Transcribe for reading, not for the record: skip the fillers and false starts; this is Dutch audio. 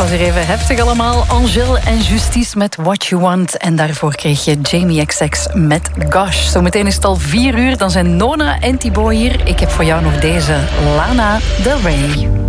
was hier even heftig allemaal. Angèle en Justice met What You Want. En daarvoor kreeg je Jamie XX met Gosh. Zometeen is het al 4 uur, dan zijn Nona en Thibaut hier. Ik heb voor jou nog deze, Lana Del Rey.